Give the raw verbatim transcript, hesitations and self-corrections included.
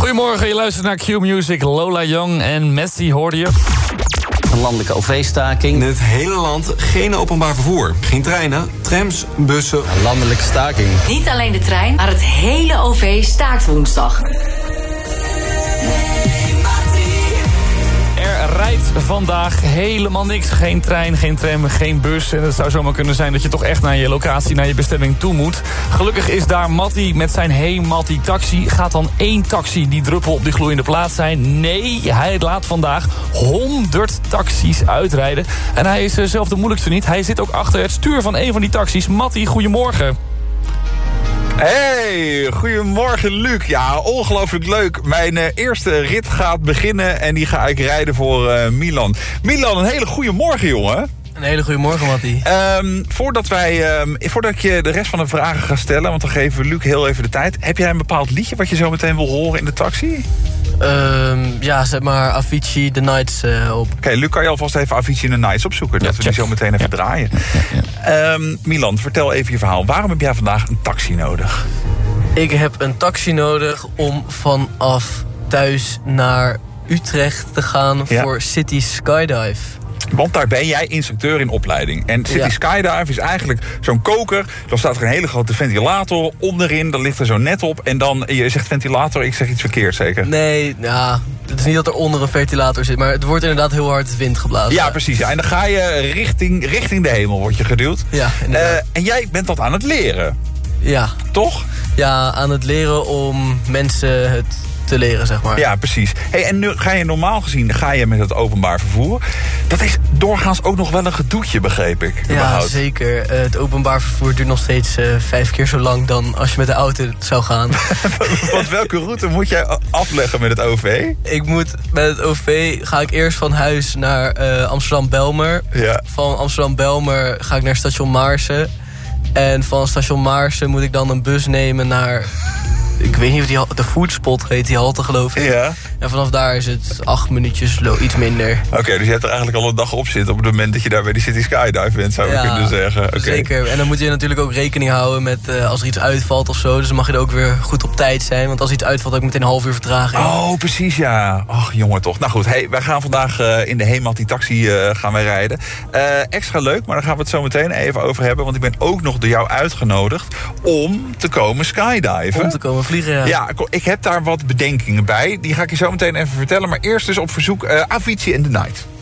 Goedemorgen, je luistert naar Q-Music. Lola Young en Messi hoorde je. Een landelijke O V-staking. In het hele land geen openbaar vervoer. Geen treinen, trams, bussen. Een landelijke staking. Niet alleen de trein, maar het hele O V staakt woensdag. Er rijdt vandaag helemaal niks. Geen trein, geen tram, geen bus. En het zou zomaar kunnen zijn dat je toch echt naar je locatie, naar je bestemming toe moet. Gelukkig is daar Matty met zijn Hey Matty taxi. Gaat dan één taxi die druppel op die gloeiende plaat zijn? Nee, hij laat vandaag honderd taxis uitrijden. En hij is zelf de moeilijkste niet. Hij zit ook achter het stuur van een van die taxis. Matty, goedemorgen. Hey, goedemorgen Luc. Ja, ongelooflijk leuk. Mijn uh, eerste rit gaat beginnen en die ga ik rijden voor uh, Milan. Milan, een hele goede morgen, jongen. Een hele goede morgen, Matty. Um, voordat, wij, um, voordat ik je de rest van de vragen ga stellen, want dan geven we Luc heel even de tijd. Heb jij een bepaald liedje wat je zo meteen wil horen in de taxi? Um, ja, zet maar Avicii The Nights uh, op. Oké, okay, Luc, kan je alvast even Avicii The Nights opzoeken? Dat ja, we check. die zo meteen even ja. draaien. Ja, ja. Um, Milan, vertel even je verhaal. Waarom heb jij vandaag een taxi nodig? Ik heb een taxi nodig om vanaf thuis naar Utrecht te gaan ja. voor City Skydive. Want daar ben jij instructeur in opleiding. En City ja. Skydive is eigenlijk zo'n koker. Dan staat er een hele grote ventilator onderin. Dan ligt er zo'n net op. En dan, je zegt ventilator, ik zeg iets verkeerd zeker? Nee, ja, het is niet dat er onder een ventilator zit. Maar het wordt inderdaad heel hard wind geblazen. Ja, precies. Ja. En dan ga je richting, richting de hemel word je geduwd. Ja, uh, en jij bent dat aan het leren. Ja. Toch? Ja, aan het leren om mensen het te leren, zeg maar. Ja, precies. Hey, en nu ga je normaal gezien ga je met het openbaar vervoer. Dat is doorgaans ook nog wel een gedoetje, begreep ik. Ja, überhaupt. Zeker. Uh, het openbaar vervoer duurt nog steeds uh, vijf keer zo lang dan als je met de auto zou gaan. Want welke route moet jij afleggen met het O V? Ik moet met het O V ga ik eerst van huis naar uh, Amsterdam-Belmer. Ja. Van Amsterdam-Belmer ga ik naar station Maarsen. En van station Maarsen moet ik dan een bus nemen naar, ik weet niet of die, de Foodspot heet die halte, geloof ik. Ja. En vanaf daar is het acht minuutjes, iets minder. Oké, okay, dus je hebt er eigenlijk al een dag op zitten op het moment dat je daar bij die City Skydive bent, zou ja, je kunnen zeggen. Okay. Zeker. En dan moet je natuurlijk ook rekening houden met uh, als er iets uitvalt of zo. Dus dan mag je er ook weer goed op tijd zijn. Want als iets uitvalt, heb ik meteen een half uur vertraging. Oh, precies, ja. Ach, jongen toch. Nou goed, hey, wij gaan vandaag uh, in de Hemat die taxi uh, gaan wij rijden. Uh, extra leuk, maar daar gaan we het zo meteen even over hebben. Want ik ben ook nog door jou uitgenodigd om te komen skydiven. Om te komen vliegen, ja. Ja, ik heb daar wat bedenkingen bij. Die ga ik je zo meteen even vertellen. Maar eerst dus op verzoek uh, Avicii and the Night.